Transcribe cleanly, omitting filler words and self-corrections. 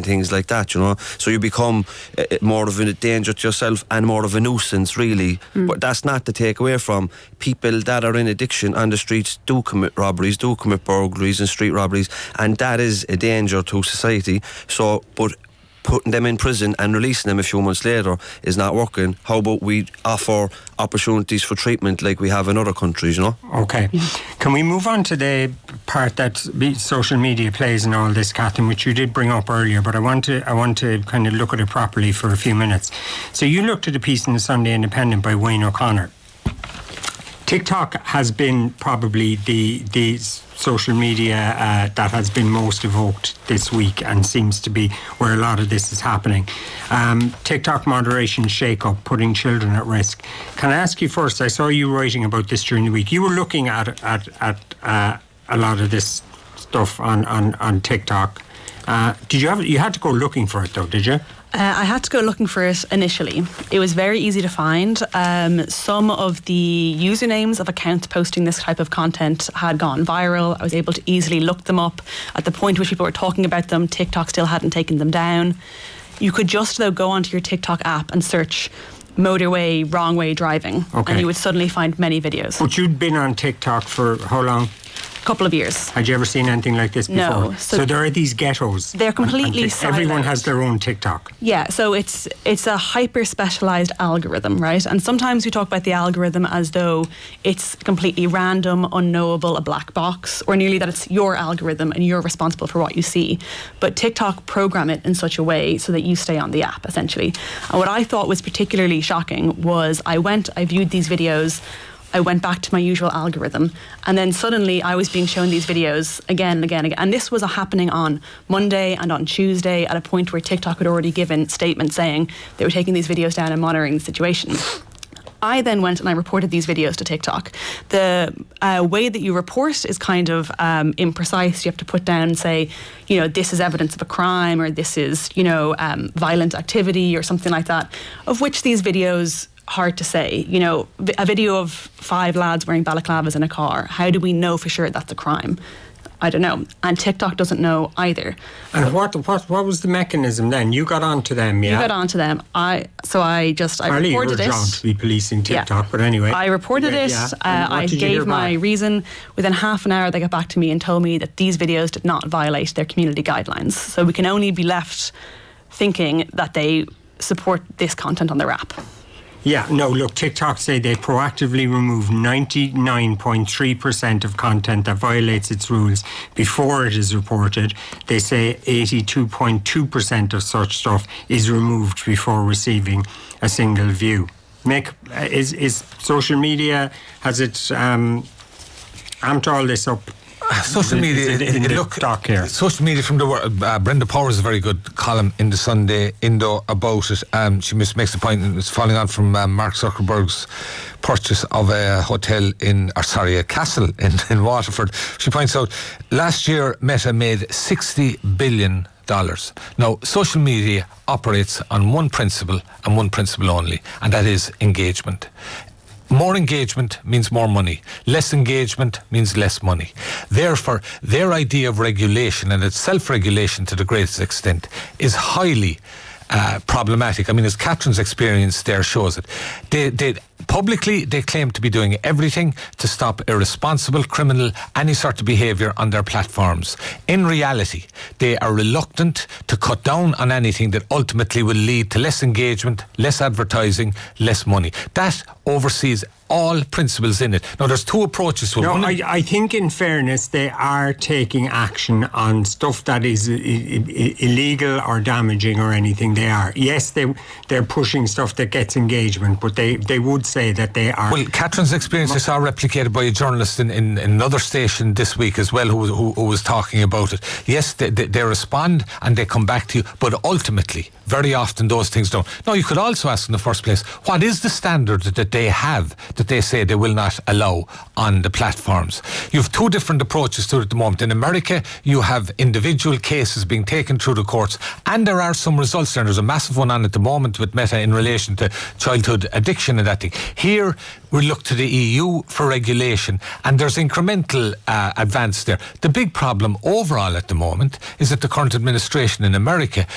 things like that, you know. So you become more of a danger to yourself and more of a nuisance, really. But that's not to take away from people that are in addiction on the streets do commit robberies, do commit burglaries and street robberies, and that is a danger to society. So, but putting them in prison and releasing them a few months later is not working. How about we offer opportunities for treatment like we have in other countries, you know? Okay. Can we move on to the part that social media plays in all this, Catherine, which you did bring up earlier, but I want to kind of look at it properly for a few minutes. So you looked at a piece in the Sunday Independent by Wayne O'Connor. TikTok has been probably the social media that has been most evoked this week and seems to be where a lot of this is happening. TikTok moderation shake-up, putting children at risk. Can I ask you first, I saw you writing about this during the week. You were looking at a lot of this stuff on TikTok. You had to go looking for it though, did you? I had to go looking for it initially. It was very easy to find. Some of the usernames of accounts posting this type of content had gone viral. I was able to easily look them up. At the point at which people were talking about them, TikTok still hadn't taken them down. You could just, though, go onto your TikTok app and search motorway, wrong way driving, and you would suddenly find many videos. But you'd been on TikTok for how long? Couple of years. Had you ever seen anything like this before? No. So there are these ghettos. They're completely siloed. Everyone has their own TikTok. Yeah, so it's a hyper-specialised algorithm, right? And sometimes we talk about the algorithm as though it's completely random, unknowable, a black box, or nearly that it's your algorithm and you're responsible for what you see. But TikTok program it in such a way so that you stay on the app, essentially. And what I thought was particularly shocking was I viewed these videos, I went back to my usual algorithm, and then suddenly I was being shown these videos again and again and again. And this was happening on Monday and on Tuesday at a point where TikTok had already given statements saying they were taking these videos down and monitoring the situation. I then went and I reported these videos to TikTok. The way that you report is kind of imprecise. You have to put down and say, this is evidence of a crime, or this is, violent activity or something like that, of which these videos, hard to say. A video of 5 lads wearing balaclavas in a car, how do we know for sure that's a crime? I don't know. And TikTok doesn't know either. And what was the mechanism then? You got onto them, yeah? You got onto them. I reported you're it. Drawn to be policing TikTok, but anyway. I reported it. Yeah. I gave my reason. Within half an hour, they got back to me and told me that these videos did not violate their community guidelines. So we can only be left thinking that they support this content on their app. Yeah, no, look, TikTok say they proactively remove 99.3% of content that violates its rules before it is reported. They say 82.2% of such stuff is removed before receiving a single view. Mick, is social media, has it amped all this up? Social media, social media from the world. Brenda Power has a very good column in the Sunday Indo about it. She makes the point, and it's following on from Mark Zuckerberg's purchase of a castle in Waterford. She points out last year Meta made $60 billion. Now, social media operates on one principle and one principle only, and that is engagement. More engagement means more money. Less engagement means less money. Therefore, their idea of regulation, and its self-regulation to the greatest extent, is highly problematic. I mean, as Catherine's experience there shows it. They publicly, they claim to be doing everything to stop irresponsible, criminal, any sort of behaviour on their platforms. In reality, they are reluctant to cut down on anything that ultimately will lead to less engagement, less advertising, less money. That oversees all principles in it. Now, there's two approaches to it. I think in fairness, they are taking action on stuff that is illegal or damaging or anything. They are. Yes, they're pushing stuff that gets engagement, but they would say that they are. Well, Catherine's experience I saw replicated by a journalist in another station this week as well who was talking about it. Yes, they respond and they come back to you, but ultimately, very often those things don't. Now, you could also ask in the first place, what is the standard that they have that they say they will not allow on the platforms? You have two different approaches to it at the moment. In America, you have individual cases being taken through the courts, and there are some results there. There's a massive one on at the moment with Meta in relation to childhood addiction and that thing. Here, we look to the EU for regulation, and there's incremental advance there. The big problem overall at the moment is that the current administration in America